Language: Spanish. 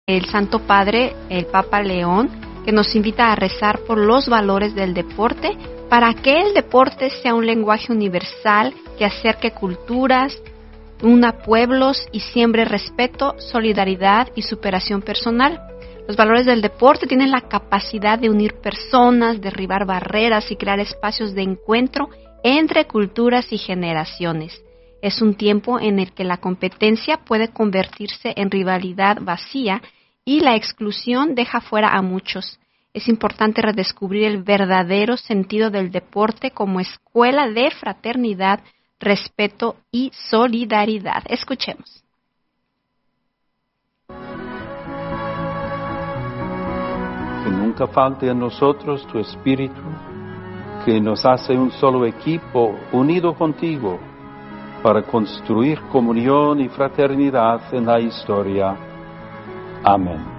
el Santo Padre, el Papa León, que nos invita a rezar por los valores del deporte para que el deporte sea un lenguaje universal que acerque culturas, una pueblos y siembre respeto, solidaridad y superación personal. Los valores del deporte tienen la capacidad de unir personas, derribar barreras y crear espacios de encuentro entre culturas y generaciones. Es un tiempo en el que la competencia puede convertirse en rivalidad vacía y la exclusión deja fuera a muchos. Es importante redescubrir el verdadero sentido del deporte como escuela de fraternidad, respeto y solidaridad. Escuchemos. Que nunca falte en nosotros tu espíritu, que nos hace un solo equipo unido contigo para construir comunión y fraternidad en la historia. Amén.